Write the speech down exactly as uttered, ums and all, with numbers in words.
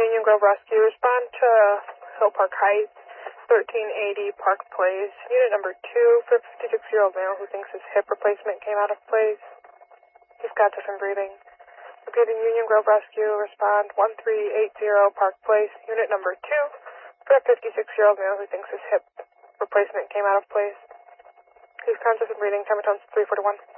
Union Grove Rescue. Respond to Hill Park Heights, thirteen eighty Park Place. Unit number two for a fifty-six-year-old male who thinks his hip replacement came out of place. He's got different breathing. Repeating Union Grove Rescue. Respond one three eight zero Park Place. Unit number two for a fifty-six-year-old male who thinks his hip replacement came out of place. He's conscious and breathing. Time tones three forty-one.